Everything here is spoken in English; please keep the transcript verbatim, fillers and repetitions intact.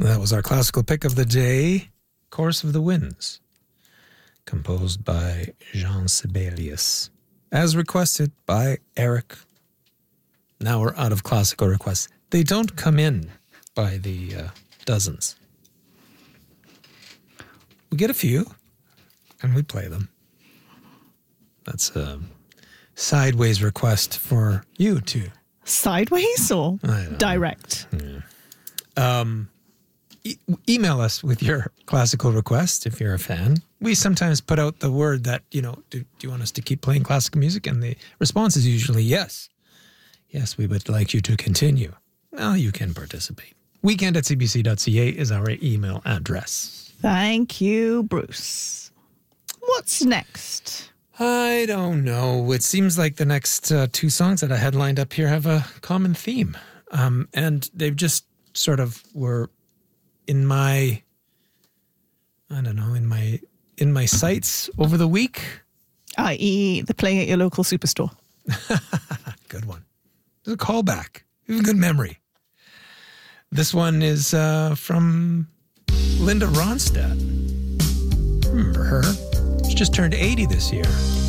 That was our classical pick of the day, Chorus of the Winds, composed by Jean Sibelius, as requested by Eric. Now we're out of classical requests. They don't come in by the uh, dozens. We get a few, and we play them. That's a sideways request for you, too. Sideways or direct? Yeah. Um, e- email us with your classical request if you're a fan. We sometimes put out the word that, you know, do, do you want us to keep playing classical music? And the response is usually yes. Yes, we would like you to continue. Well, you can participate. weekend at c b c dot c a is our email address. Thank you, Bruce. What's next? I don't know. It seems like the next uh, two songs that I had lined up here have a common theme. Um, and they've just sort of were in my, I don't know, in my in my sights over the week. that is the playing at your local superstore. Good one. It's a callback. You have a good memory. This one is uh, from Linda Ronstadt. Remember her? She just turned eighty this year.